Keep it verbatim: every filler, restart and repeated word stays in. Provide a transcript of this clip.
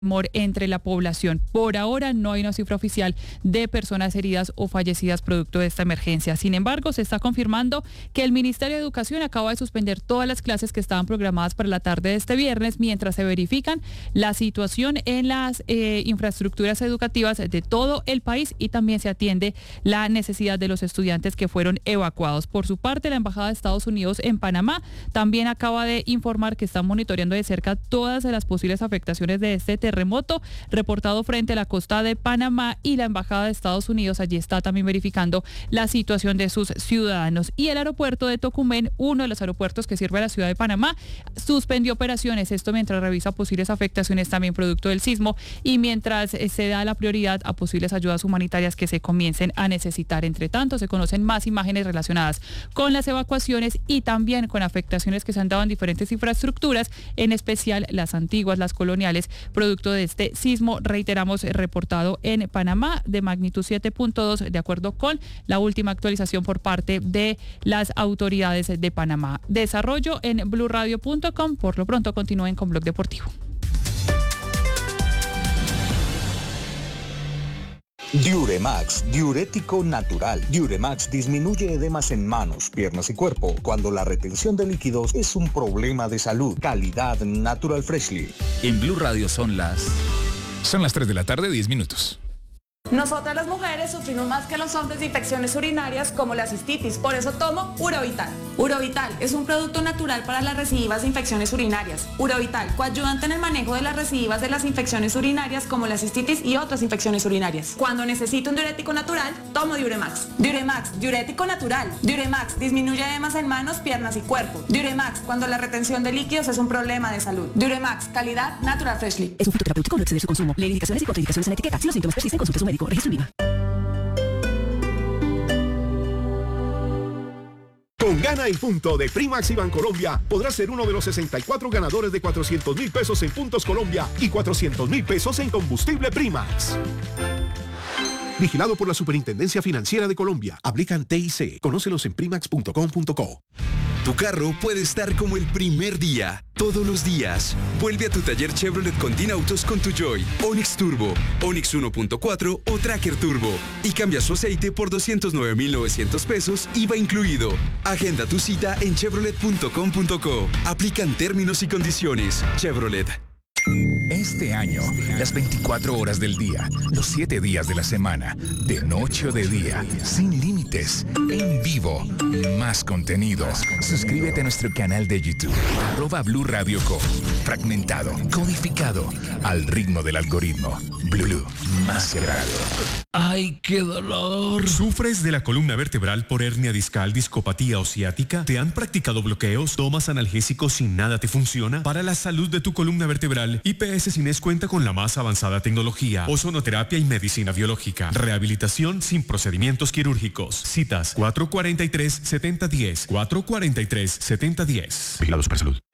temor entre la población. Por ahora no hay una cifra oficial de personas heridas o fallecidas producto de esta emergencia. Sin embargo, se está confirmando que el Ministerio de Educación acaba de suspender todas las clases que estaban programadas para la tarde de este viernes mientras se verifican la situación en las eh, infraestructuras educativas de todo el país y también se atiende la necesidad de los estudiantes que fueron evacuados. Por su parte, la Embajada de Estados Unidos en Panamá también acaba de informar que está monitoreando de cerca todas las posibles afectaciones de este terremoto terremoto reportado frente a la costa de Panamá, y la Embajada de Estados Unidos allí está también verificando la situación de sus ciudadanos. Y el aeropuerto de Tocumen, uno de los aeropuertos que sirve a la ciudad de Panamá, suspendió operaciones, esto mientras revisa posibles afectaciones también producto del sismo y mientras se da la prioridad a posibles ayudas humanitarias que se comiencen a necesitar. Entre tanto, se conocen más imágenes relacionadas con las evacuaciones y también con afectaciones que se han dado en diferentes infraestructuras, en especial las antiguas, las coloniales, producto de este sismo, reiteramos, reportado en Panamá de magnitud siete punto dos, de acuerdo con la última actualización por parte de las autoridades de Panamá. Desarrollo en blue radio punto com. Por lo pronto, continúen con Blog Deportivo. Diuremax, diurético natural. Diuremax disminuye edemas en manos, piernas y cuerpo cuando la retención de líquidos es un problema de salud. Calidad Natural Freshly. En Blue Radio son las... Son las tres de la tarde, diez minutos. Nosotras las mujeres sufrimos más que los hombres de infecciones urinarias como la cistitis, por eso tomo Urovital. Urovital es un producto natural para las recidivas de infecciones urinarias. Urovital, coayudante en el manejo de las recidivas de las infecciones urinarias como la cistitis y otras infecciones urinarias. Cuando necesito un diurético natural, tomo Diuremax. Diuremax, diurético natural. Diuremax, disminuye edemas en manos, piernas y cuerpo. Diuremax, cuando la retención de líquidos es un problema de salud. Diuremax, calidad Natural Freshly. Es un fitoterapéutico, no exceder su consumo. Lee indicaciones y contraindicaciones en la etiqueta. Si los síntomas persisten, consulte a su médico. Registro INVIMA. Con Gana y Punto de Primax y Bancolombia podrás ser uno de los sesenta y cuatro ganadores de cuatrocientos mil pesos en Puntos Colombia y cuatrocientos mil pesos en combustible Primax. Vigilado por la Superintendencia Financiera de Colombia. Aplican T I C. Conócelos en primax punto com punto co. Tu carro puede estar como el primer día, todos los días. Vuelve a tu taller Chevrolet Continautos con tu Joy, Onix Turbo, Onix uno punto cuatro o Tracker Turbo y cambia su aceite por doscientos nueve mil novecientos pesos, I V A incluido. Agenda tu cita en chevrolet punto com punto co. Aplican términos y condiciones. Chevrolet. Este año, las veinticuatro horas del día, los siete días de la semana, de noche o de día, sin límites, en vivo, más contenido. Suscríbete a nuestro canal de YouTube, arroba Blue Radio Co. Fragmentado, codificado, al ritmo del algoritmo. Blue, más que radio. ¡Ay, qué dolor! ¿Sufres de la columna vertebral por hernia discal, discopatía o ciática? ¿Te han practicado bloqueos? ¿Tomas analgésicos y nada te funciona? Para la salud de tu columna vertebral, I P S Cines cuenta con la más avanzada tecnología, ozonoterapia y medicina biológica. Rehabilitación sin procedimientos quirúrgicos. Citas cuatro cuatro tres, siete cero uno cero, cuatro cuatro tres, siete cero uno cero. Vigilados para salud.